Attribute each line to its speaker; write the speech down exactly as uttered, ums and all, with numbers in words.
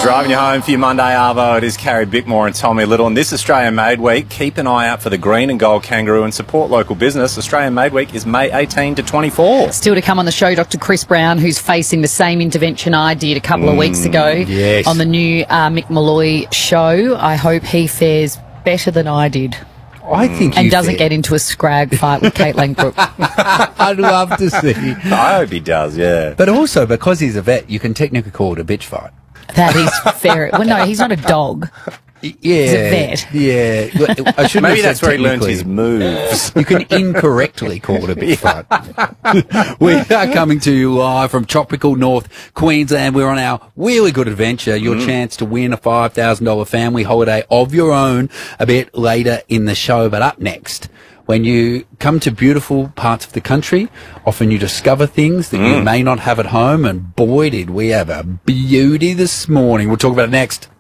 Speaker 1: Driving you home for your Monday Arvo, it is Carrie Bickmore and Tommy Little. And this Australian Made Week, keep an eye out for the green and gold kangaroo and support local business. Australian Made Week is May eighteenth to twenty-fourth.
Speaker 2: Still to come on the show, Doctor Chris Brown, who's facing the same intervention I did a couple of
Speaker 1: Mm,
Speaker 2: weeks ago
Speaker 1: yes.
Speaker 2: on the new uh, Mick Malloy show. I hope he fares better than I did.
Speaker 3: I think
Speaker 2: And
Speaker 3: you
Speaker 2: doesn't
Speaker 3: fared-
Speaker 2: get into a scrag fight with Kate Langbrooke.
Speaker 3: I'd love to see.
Speaker 1: I hope he does, yeah.
Speaker 3: But also, because he's a vet, you can technically call it a bitch fight.
Speaker 2: That is fair. Well, no, he's not a dog.
Speaker 3: Yeah.
Speaker 2: He's a vet.
Speaker 3: Yeah. Well, I shouldn't
Speaker 1: Maybe
Speaker 3: have
Speaker 1: that's
Speaker 3: said
Speaker 1: where he learned
Speaker 3: technically.
Speaker 1: his moves.
Speaker 3: You can incorrectly call it a bitch fight. We are coming to you live from tropical North Queensland. We're on our really good adventure. Your
Speaker 1: Mm.
Speaker 3: chance to win a five thousand dollars family holiday of your own a bit later in the show. But up next, when you come to beautiful parts of the country, often you discover things that you
Speaker 1: Mm.
Speaker 3: may not have at home. And boy, did we have a beauty this morning. We'll talk about it next.